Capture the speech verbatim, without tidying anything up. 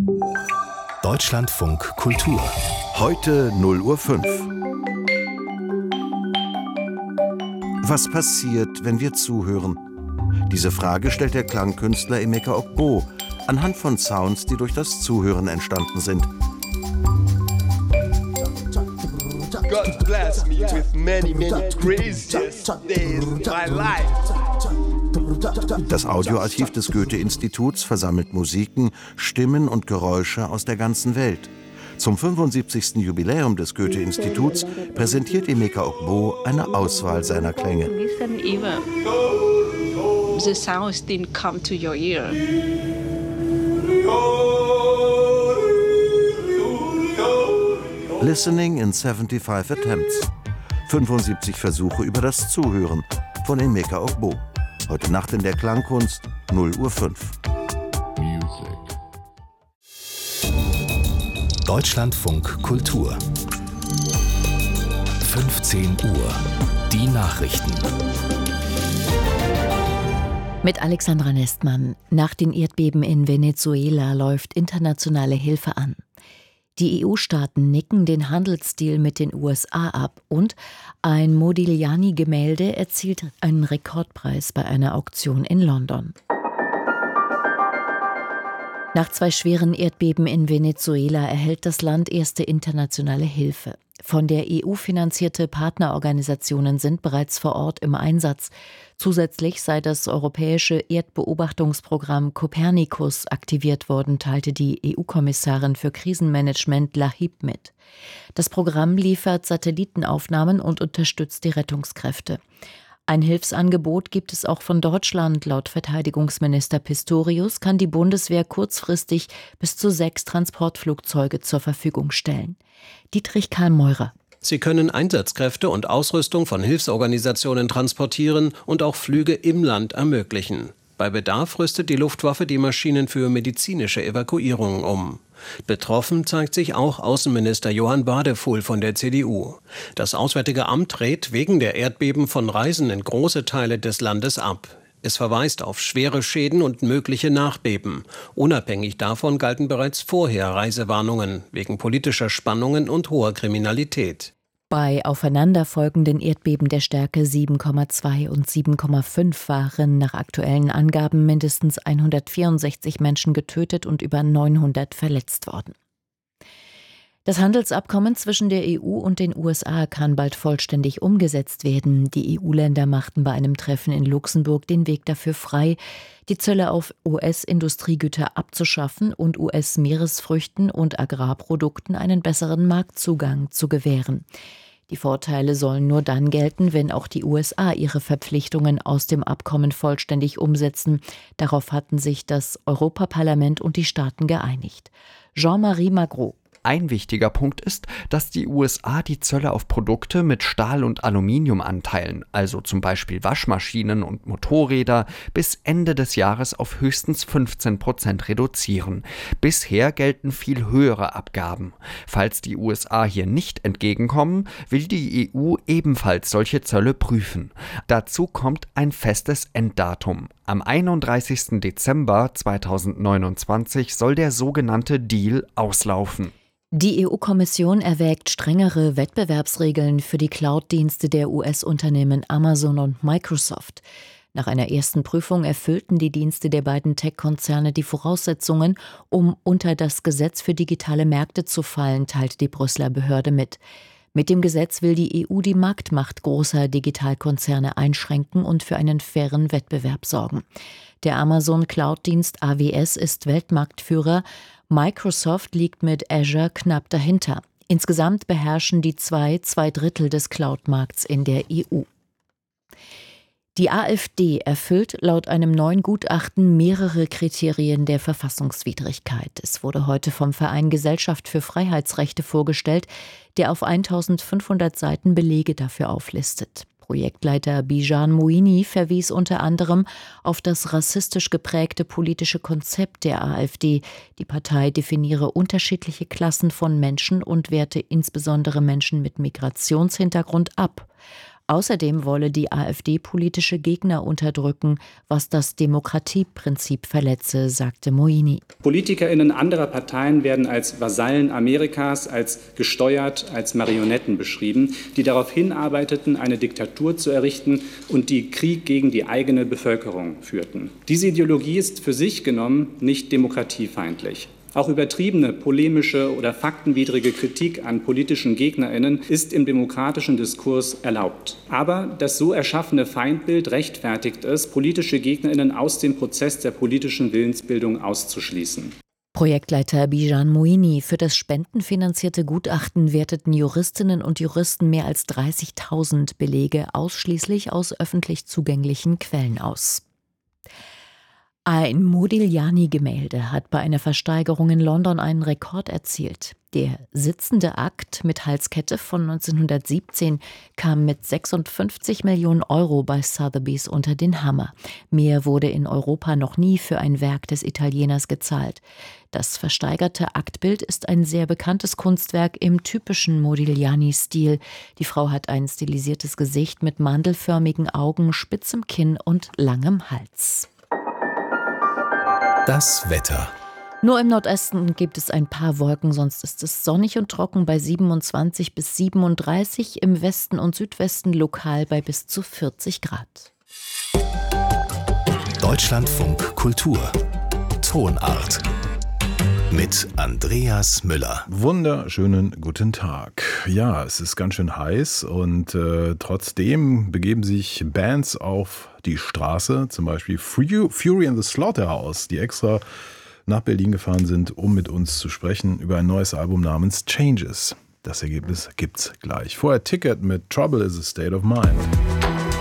Deutschlandfunk Kultur. Heute null Uhr fünf. Was passiert, wenn wir zuhören? Diese Frage stellt der Klangkünstler Emeka Ogbo anhand von Sounds, die durch das Zuhören entstanden sind. God bless me with many, many craziest days of my life. Das Audioarchiv des Goethe-Instituts versammelt Musiken, Stimmen und Geräusche aus der ganzen Welt. Zum fünfundsiebzigsten Jubiläum des Goethe-Instituts präsentiert Emeka Ogbo eine Auswahl seiner Klänge. Listen even. The sounds didn't come to your ear. Listening in fünfundsiebzig Attempts. fünfundsiebzig Versuche über das Zuhören von Emeka Ogbo. Heute Nacht in der Klangkunst, null Uhr fünf. Deutschlandfunk Kultur. fünfzehn Uhr. Die Nachrichten. Mit Alexandra Nestmann. Nach den Erdbeben in Venezuela läuft internationale Hilfe an. Die E U-Staaten nicken den Handelsdeal mit den U S A ab und ein Modigliani-Gemälde erzielt einen Rekordpreis bei einer Auktion in London. Nach zwei schweren Erdbeben in Venezuela erhält das Land erste internationale Hilfe. Von der E U finanzierte Partnerorganisationen sind bereits vor Ort im Einsatz. Zusätzlich sei das europäische Erdbeobachtungsprogramm Copernicus aktiviert worden, teilte die E U-Kommissarin für Krisenmanagement Lahib mit. Das Programm liefert Satellitenaufnahmen und unterstützt die Rettungskräfte. Ein Hilfsangebot gibt es auch von Deutschland. Laut Verteidigungsminister Pistorius kann die Bundeswehr kurzfristig bis zu sechs Transportflugzeuge zur Verfügung stellen. Dietrich Karl Meurer. Sie können Einsatzkräfte und Ausrüstung von Hilfsorganisationen transportieren und auch Flüge im Land ermöglichen. Bei Bedarf rüstet die Luftwaffe die Maschinen für medizinische Evakuierungen um. Betroffen zeigt sich auch Außenminister Johann Badefuhl von der C D U. Das Auswärtige Amt rät wegen der Erdbeben von Reisen in große Teile des Landes ab. Es verweist auf schwere Schäden und mögliche Nachbeben. Unabhängig davon galten bereits vorher Reisewarnungen wegen politischer Spannungen und hoher Kriminalität. Bei aufeinanderfolgenden Erdbeben der Stärke sieben Komma zwei und sieben Komma fünf waren nach aktuellen Angaben mindestens hundertvierundsechzig Menschen getötet und über neunhundert verletzt worden. Das Handelsabkommen zwischen der E U und den U S A kann bald vollständig umgesetzt werden. Die E U-Länder machten bei einem Treffen in Luxemburg den Weg dafür frei, die Zölle auf U S-Industriegüter abzuschaffen und U S-Meeresfrüchten und Agrarprodukten einen besseren Marktzugang zu gewähren. Die Vorteile sollen nur dann gelten, wenn auch die U S A ihre Verpflichtungen aus dem Abkommen vollständig umsetzen. Darauf hatten sich das Europaparlament und die Staaten geeinigt. Jean-Marie Magro. Ein wichtiger Punkt ist, dass die U S A die Zölle auf Produkte mit Stahl- und Aluminiumanteilen, also zum Beispiel Waschmaschinen und Motorräder, bis Ende des Jahres auf höchstens fünfzehn Prozent reduzieren. Bisher gelten viel höhere Abgaben. Falls die U S A hier nicht entgegenkommen, will die E U ebenfalls solche Zölle prüfen. Dazu kommt ein festes Enddatum. Am einunddreißigsten Dezember zweitausendneunundzwanzig soll der sogenannte Deal auslaufen. Die E U-Kommission erwägt strengere Wettbewerbsregeln für die Cloud-Dienste der U S-Unternehmen Amazon und Microsoft. Nach einer ersten Prüfung erfüllten die Dienste der beiden Tech-Konzerne die Voraussetzungen, um unter das Gesetz für digitale Märkte zu fallen, teilte die Brüsseler Behörde mit. Mit dem Gesetz will die E U die Marktmacht großer Digitalkonzerne einschränken und für einen fairen Wettbewerb sorgen. Der Amazon-Cloud-Dienst A W S ist Weltmarktführer. Microsoft liegt mit Azure knapp dahinter. Insgesamt beherrschen die zwei zwei Drittel des Cloud-Markts in der E U. Die AfD erfüllt laut einem neuen Gutachten mehrere Kriterien der Verfassungswidrigkeit. Es wurde heute vom Verein Gesellschaft für Freiheitsrechte vorgestellt, der auf eintausendfünfhundert Seiten Belege dafür auflistet. Projektleiter Bijan Moini verwies unter anderem auf das rassistisch geprägte politische Konzept der AfD. Die Partei definiere unterschiedliche Klassen von Menschen und werte insbesondere Menschen mit Migrationshintergrund ab. Außerdem wolle die AfD politische Gegner unterdrücken, was das Demokratieprinzip verletze, sagte Moini. PolitikerInnen anderer Parteien werden als Vasallen Amerikas, als gesteuert, als Marionetten beschrieben, die darauf hinarbeiteten, eine Diktatur zu errichten und die Krieg gegen die eigene Bevölkerung führten. Diese Ideologie ist für sich genommen nicht demokratiefeindlich. Auch übertriebene, polemische oder faktenwidrige Kritik an politischen GegnerInnen ist im demokratischen Diskurs erlaubt. Aber das so erschaffene Feindbild rechtfertigt es, politische GegnerInnen aus dem Prozess der politischen Willensbildung auszuschließen. Projektleiter Bijan Moini: Für das spendenfinanzierte Gutachten werteten Juristinnen und Juristen mehr als dreißigtausend Belege ausschließlich aus öffentlich zugänglichen Quellen aus. Ein Modigliani-Gemälde hat bei einer Versteigerung in London einen Rekord erzielt. Der sitzende Akt mit Halskette von neunzehnhundertsiebzehn kam mit sechsundfünfzig Millionen Euro bei Sotheby's unter den Hammer. Mehr wurde in Europa noch nie für ein Werk des Italieners gezahlt. Das versteigerte Aktbild ist ein sehr bekanntes Kunstwerk im typischen Modigliani-Stil. Die Frau hat ein stilisiertes Gesicht mit mandelförmigen Augen, spitzem Kinn und langem Hals. Das Wetter. Nur im Nordösten gibt es ein paar Wolken, sonst ist es sonnig und trocken bei siebenundzwanzig bis siebenunddreißig, im Westen und Südwesten lokal bei bis zu vierzig Grad. Deutschlandfunk Kultur. Tonart. Mit Andreas Müller. Wunderschönen guten Tag. Ja, es ist ganz schön heiß und äh, trotzdem begeben sich Bands auf die Straße, zum Beispiel Fury and the Slaughterhouse, die extra nach Berlin gefahren sind, um mit uns zu sprechen über ein neues Album namens Changes. Das Ergebnis gibt's gleich. Vorher Ticket mit Trouble is a State of Mind.